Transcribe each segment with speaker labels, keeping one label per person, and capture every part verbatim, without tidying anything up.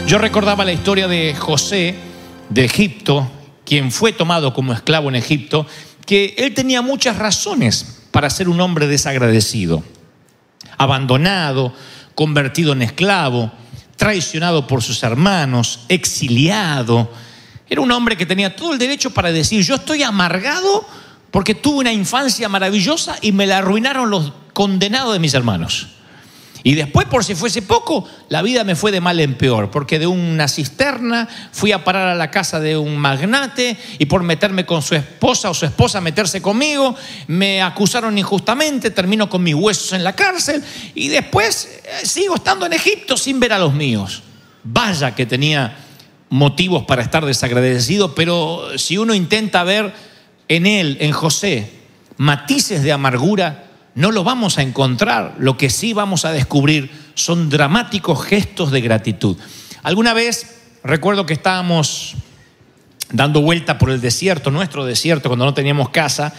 Speaker 1: Yo recordaba la historia de José de Egipto, quien fue tomado como esclavo en Egipto, que él tenía muchas razones para ser un hombre desagradecido, abandonado, convertido en esclavo, traicionado por sus hermanos, exiliado. Era un hombre que tenía todo el derecho para decir: yo estoy amargado porque tuve una infancia maravillosa y me la arruinaron los condenados de mis hermanos. Y después, por si fuese poco, la vida me fue de mal en peor, porque de una cisterna fui a parar a la casa de un magnate, y por meterme con su esposa o su esposa meterse conmigo, me acusaron injustamente, termino con mis huesos en la cárcel, y después eh, sigo estando en Egipto sin ver a los míos. Vaya que tenía motivos para estar desagradecido, pero si uno intenta ver en él, en José, matices de amargura, no lo vamos a encontrar. Lo que sí vamos a descubrir son dramáticos gestos de gratitud. Alguna vez recuerdo que estábamos dando vuelta por el desierto, nuestro desierto, cuando no teníamos casa,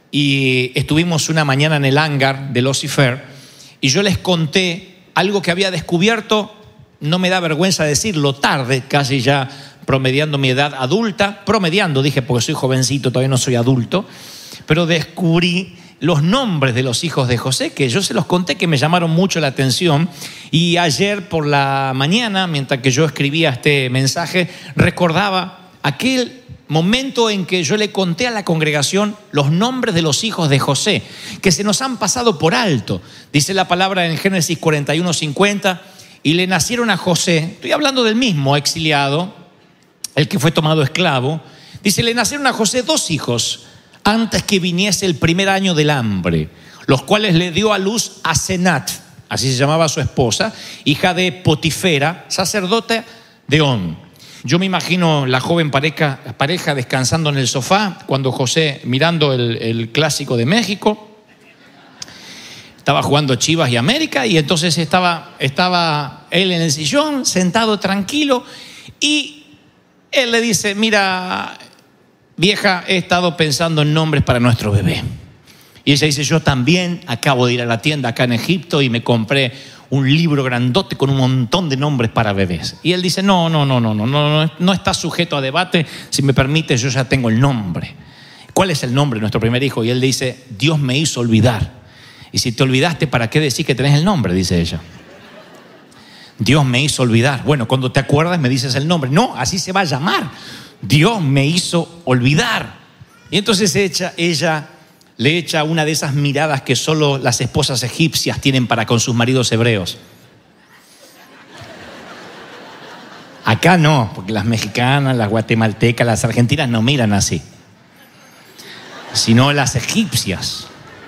Speaker 1: y estuvimos una mañana en el hangar de Lucifer, y yo les conté algo que había descubierto, no me da vergüenza decirlo, tarde, casi ya promediando mi edad adulta, promediando, dije, porque soy jovencito, todavía no soy adulto, pero descubrí los nombres de los hijos de José, que yo se los conté, que me llamaron mucho la atención. Y ayer por la mañana, mientras que yo escribía este mensaje, recordaba aquel momento en que yo le conté a la congregación los nombres de los hijos de José, que se nos han pasado por alto. Dice la palabra en Génesis cuarenta y uno, cincuenta, y le nacieron a José, estoy hablando del mismo exiliado, el que fue tomado esclavo, dice, le nacieron a José dos hijos, antes que viniese el primer año del hambre, los cuales le dio a luz a Senat, así se llamaba su esposa, hija de Potifera, sacerdote de On. Yo me imagino la joven pareja, pareja descansando en el sofá, cuando José, mirando el, el clásico de México, estaba jugando Chivas y América, y entonces estaba, estaba él en el sillón, sentado tranquilo, y él le dice: mira, vieja, he estado pensando en nombres para nuestro bebé. Y ella dice: yo también acabo de ir a la tienda acá en Egipto y me compré un libro grandote con un montón de nombres para bebés. Y él dice: no, no, no, no, no, no, no, no está sujeto a debate. Si me permite, yo ya tengo el nombre. ¿Cuál es el nombre de nuestro primer hijo? Y él dice: Dios me hizo olvidar. Y si te olvidaste, ¿para qué decir que tenés el nombre? Dice ella. Dios me hizo olvidar. Bueno, cuando te acuerdas me dices el nombre. No, así se va a llamar. Dios me hizo olvidar. Y entonces ella, ella le echa una de esas miradas que solo las esposas egipcias tienen para con sus maridos hebreos. Acá no, porque las mexicanas, las guatemaltecas, las argentinas no miran así, sino las egipcias.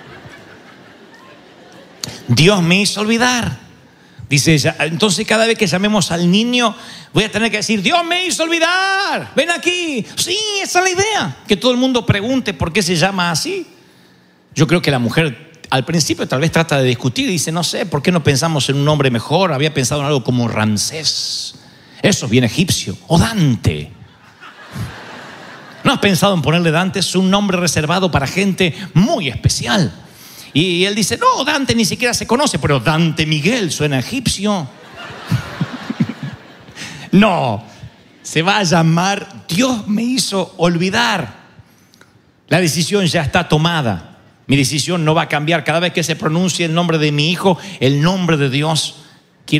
Speaker 1: Dios me hizo olvidar, dice ella. Entonces cada vez que llamemos al niño voy a tener que decir: Dios me hizo olvidar, ven aquí. Sí, esa es la idea, que todo el mundo pregunte por qué se llama así. Yo creo que la mujer al principio tal vez trata de discutir y dice: no sé, ¿por qué no pensamos en un nombre mejor? Había pensado en algo como Ramsés, eso es bien egipcio, o Dante. ¿No has pensado en ponerle Dante? Es un nombre reservado para gente muy especial. Y él dice: no, Dante ni siquiera se conoce, pero Dante Miguel suena egipcio. No, se va a llamar Dios me hizo olvidar. La decisión ya está tomada. Mi decisión no va a cambiar. Cada vez que se pronuncie el nombre de mi hijo, el nombre de Dios